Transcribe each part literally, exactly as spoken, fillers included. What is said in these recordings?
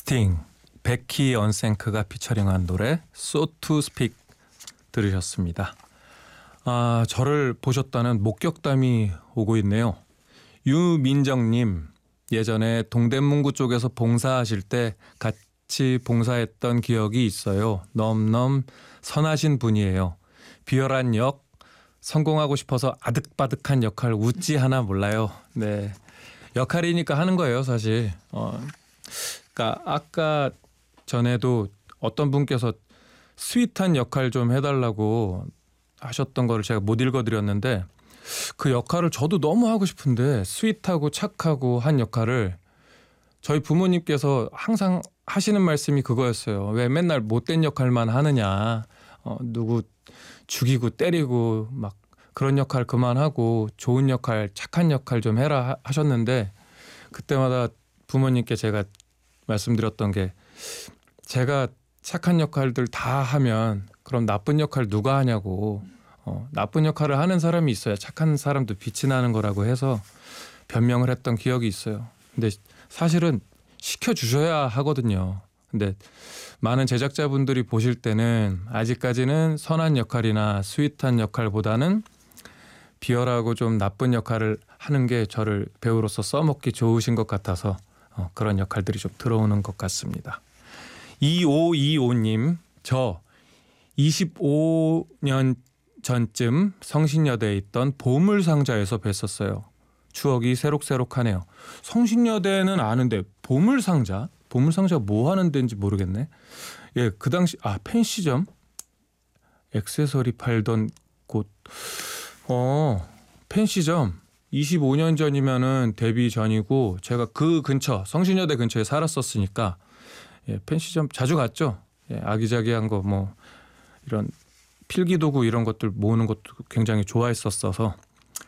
스팅, 베키 언센크가 피처링한 노래 So to Speak 들으셨습니다. 아, 저를 보셨다는 목격담이 오고 있네요. 유민정님, 예전에 동대문구 쪽에서 봉사하실 때 같이 봉사했던 기억이 있어요. 넘넘 선하신 분이에요. 비열한 역, 성공하고 싶어서 아득바득한 역할 웃지 하나 몰라요. 네, 역할이니까 하는 거예요, 사실. 어, 그러니까 아까 전에도 어떤 분께서 스윗한 역할 좀 해달라고 하셨던 거를 제가 못 읽어드렸는데, 그 역할을 저도 너무 하고 싶은데 스윗하고 착하고 한 역할을 저희 부모님께서 항상 하시는 말씀이 그거였어요. 왜 맨날 못된 역할만 하느냐, 어, 누구 죽이고 때리고 막 그런 역할 그만하고 좋은 역할, 착한 역할 좀 해라 하셨는데, 그때마다 부모님께 제가 말씀드렸던 게, 제가 착한 역할들 다 하면 그럼 나쁜 역할 누가 하냐고, 어, 나쁜 역할을 하는 사람이 있어야 착한 사람도 빛이 나는 거라고 해서 변명을 했던 기억이 있어요. 근데 사실은 시켜주셔야 하거든요. 근데 많은 제작자분들이 보실 때는 아직까지는 선한 역할이나 스윗한 역할보다는 비열하고 좀 나쁜 역할을 하는 게 저를 배우로서 써먹기 좋으신 것 같아서 어, 그런 역할들이 좀 들어오는 것 같습니다. 이오이오님, 저 이십오 년 전쯤 성신여대에 있던 보물상자에서 뵀었어요. 추억이 새록새록하네요. 성신여대는 아는데 보물상자? 보물상자가 뭐 하는 데인지 모르겠네. 예, 그 당시 아 펜시점? 액세서리 팔던 곳. 어, 펜시점. 이십오 년 전이면은 데뷔 전이고 제가 그 근처 성신여대 근처에 살았었으니까 예, 펜시점 자주 갔죠. 예, 아기자기한 거 뭐 이런 필기도구 이런 것들 모으는 것도 굉장히 좋아했었어서.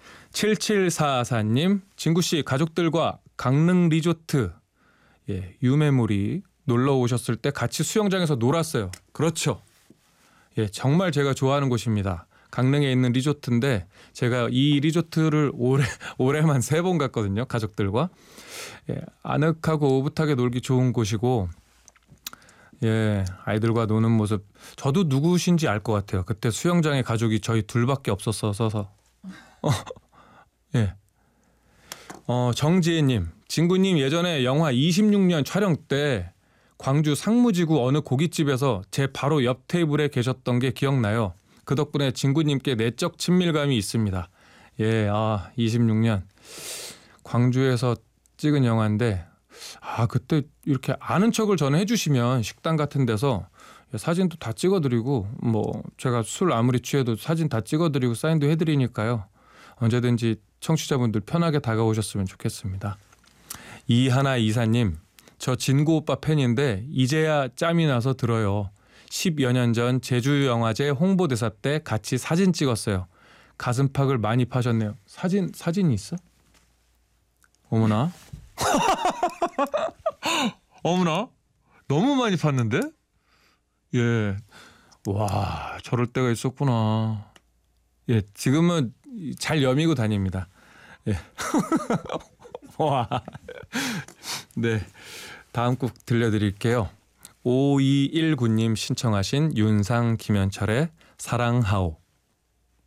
칠칠사사님, 진구씨 가족들과 강릉 리조트 예, 유메모리 놀러 오셨을 때 같이 수영장에서 놀았어요. 그렇죠. 예, 정말 제가 좋아하는 곳입니다. 강릉에 있는 리조트인데 제가 이 리조트를 올해 올해만 세 번 갔거든요. 가족들과. 예, 아늑하고 오붓하게 놀기 좋은 곳이고, 예, 아이들과 노는 모습 저도 누구신지 알 것 같아요. 그때 수영장에 가족이 저희 둘밖에 없었어서. 어, 예. 어, 정지혜님, 진구님 예전에 영화 이십육 년 촬영 때 광주 상무지구 어느 고깃집에서 제 바로 옆 테이블에 계셨던 게 기억나요. 그 덕분에 진구님께 내적 친밀감이 있습니다. 예, 아, 이십육 년 광주에서 찍은 영화인데, 아, 그때 이렇게 아는 척을 저는 해주시면 식당 같은 데서 사진도 다 찍어드리고, 뭐 제가 술 아무리 취해도 사진 다 찍어드리고 사인도 해드리니까요. 언제든지 청취자분들 편하게 다가오셨으면 좋겠습니다. 이하나이사님, 저 진구 오빠 팬인데 이제야 짬이 나서 들어요. 십여 년 전 제주영화제 홍보대사 때 같이 사진 찍었어요. 가슴팍을 많이 파셨네요. 사진, 사진이 있어? 어머나. 어머나. 너무 많이 팠는데? 예. 와, 저럴 때가 있었구나. 예, 지금은 잘 여미고 다닙니다. 예. 와. 네. 다음 곡 들려드릴게요. 오이일구 님 신청하신 윤상 김현철의 사랑하오.